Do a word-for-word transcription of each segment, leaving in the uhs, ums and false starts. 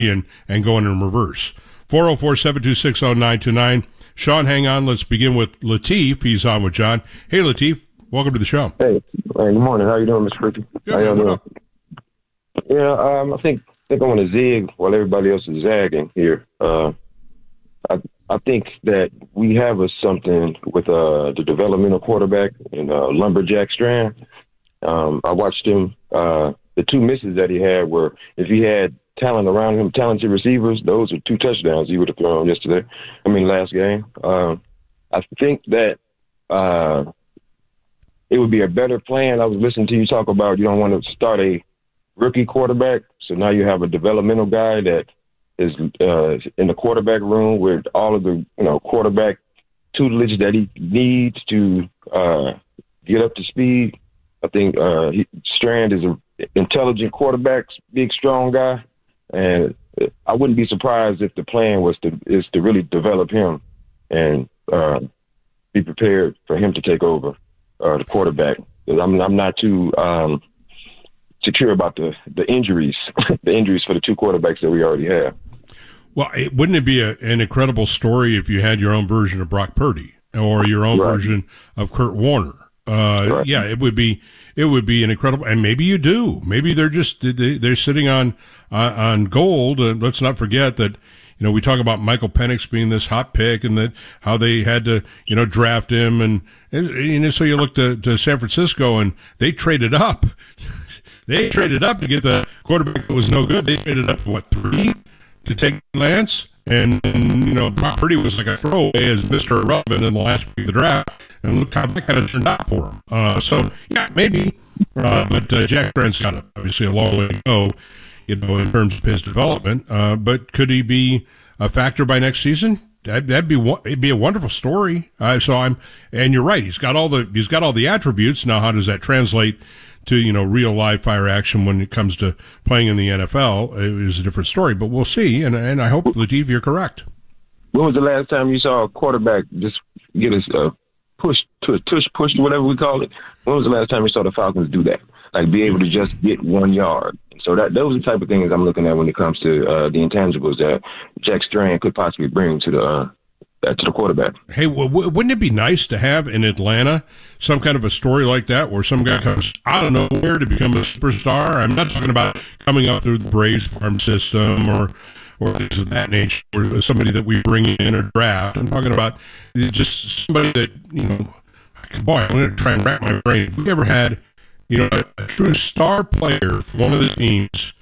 and, and going in reverse. four oh four, seven two six, oh nine two nine. Sean, hang on. Let's begin with Latif. He's on with John. Hey, Latif. Welcome to the show. Hey, hey good morning. How you doing, Mister Ricky? Good, How y'all man, doing? Yeah, um, I think I think I want to zig while everybody else is zagging here. Uh, I I think that we have a something with uh, the developmental quarterback and uh, Lumberjack Strand. Um, I watched him. Uh, the two misses that he had were, if he had talent around him, talented receivers, those are two touchdowns he would have thrown yesterday. I mean, last game. Uh, I think that. Uh, It would be a better plan. I was listening to you talk about you don't want to start a rookie quarterback, so now you have a developmental guy that is uh, in the quarterback room with all of the you know quarterback tutelage that he needs to uh, get up to speed. I think uh, he, Strand is an intelligent quarterback, big, strong guy, and I wouldn't be surprised if the plan was to is to really develop him and uh, be prepared for him to take over. Uh, the quarterback. I'm I'm not too um, secure about the, the injuries, the injuries for the two quarterbacks that we already have. Well, it, wouldn't it be a, an incredible story if you had your own version of Brock Purdy or your own right. version of Kurt Warner? Uh, right. Yeah, it would be it would be an incredible, and maybe you do. Maybe they're just they, they're sitting on uh, on gold. And let's not forget that. You know, we talk about Michael Penix being this hot pick and that how they had to, you know, draft him. And, and, and so you look to, to San Francisco and they traded up. They traded up to get the quarterback that was no good. They traded up, what, three to take Lance? And, and you know, Brock Purdy was like a throwaway as Mister Irrelevant in the last week of the draft. And look how that kind of turned out for him. Uh, so, yeah, maybe. Uh, but uh, Jack Strand's got obviously a long way to go. You know, in terms of his development, uh, but could he be a factor by next season? That'd, that'd be it'd be a wonderful story. Uh, so I'm, and you're right. He's got all the he's got all the attributes. Now, how does that translate to you know real live fire action when it comes to playing in the N F L? It is a different story, but we'll see. And and I hope, Latif, you're correct. When was the last time you saw a quarterback just get a uh, push to a tush push, whatever we call it? When was the last time you saw the Falcons do that? Like be able to just get one yard. So that those are the type of things I'm looking at when it comes to uh, the intangibles that Jack Strand could possibly bring to the uh, to the quarterback. Hey, w- w- wouldn't it be nice to have in Atlanta some kind of a story like that where some guy comes out of nowhere to become a superstar? I'm not talking about coming up through the Braves farm system or or things of that nature, or somebody that we bring in or draft. I'm talking about just somebody that, you know, boy, I'm going to try and wrap my brain. If we ever had You know, a, a true star player from one of the teams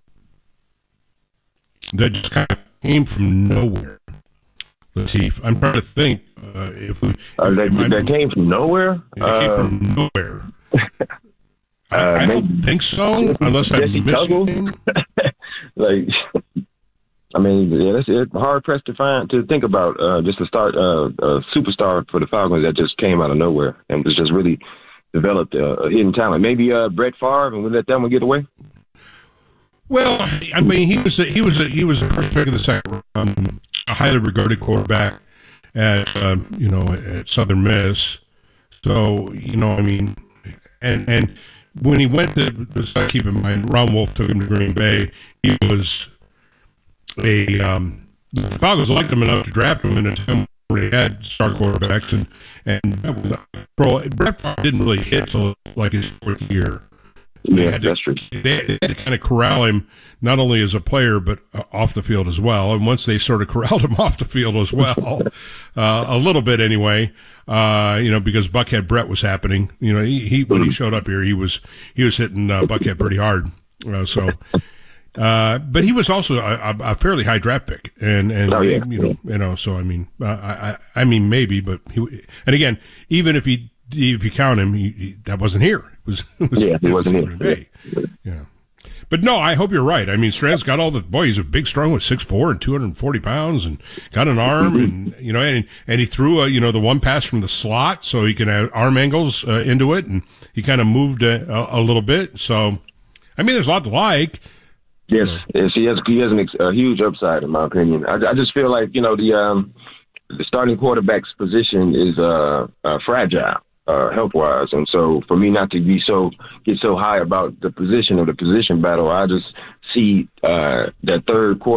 that just kind of came from nowhere. Latif, I'm trying to think uh, if we uh, that, if that came from nowhere. It uh, came from nowhere. I, uh, I don't think so, unless I'm missing. Like, I mean, yeah, that's it. Hard pressed to find to think about uh, just to start uh, a superstar for the Falcons that just came out of nowhere and was just really. Developed uh, a hidden talent. Maybe uh, Brett Favre, and we let that one get away. Well, I mean, he was a, he was a, he was the first pick of the second round, a highly regarded quarterback at um, you know at Southern Miss. So you know, I mean, and and when he went to, let's not keep in mind, Ron Wolf took him to Green Bay. He was a um, the Falcons liked him enough to draft him in a time where he had star quarterbacks, and and that was, bro, Brett Favre didn't really hit till like his fourth year. Yeah, to, that's true. They had to kind of corral him not only as a player but uh, off the field as well. And once they sort of corralled him off the field as well, uh, a little bit anyway, uh, you know, because Buckhead Brett was happening. You know, he, he when he showed up here, he was he was hitting uh, Buckhead pretty hard. Uh, so. Uh, but he was also a, a fairly high draft pick, and and oh, yeah. you know, you know. So I mean, uh, I I mean maybe, but he, and again, even if he if you count him, he, he, that wasn't here. It was, it was yeah, he wasn't here. Yeah. yeah, but no, I hope you're right. I mean, Strand's got all the boy. He's a big, strong with six four and two hundred and forty pounds, and got an arm, and you know, and and he threw a you know the one pass from the slot, so he can have arm angles uh, into it, and he kind of moved a, a, a little bit. So, I mean, there's a lot to like. Yes, yes, he has. He has an ex, a huge upside, in my opinion. I, I just feel like you know the um, the starting quarterback's position is uh, uh, fragile. uh, health wise. And so for me not to be so get so high about the position of the position battle, I just see uh, that third quarter.